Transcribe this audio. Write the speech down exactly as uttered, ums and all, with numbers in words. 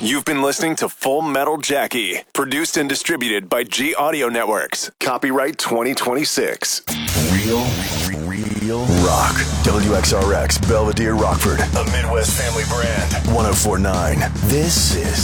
You've been listening to Full Metal Jackie, produced and distributed by G Audio Networks. Copyright twenty twenty-six. Real, real rock. W X R X, Belvedere, Rockford. A Midwest family brand. one oh four point nine. This is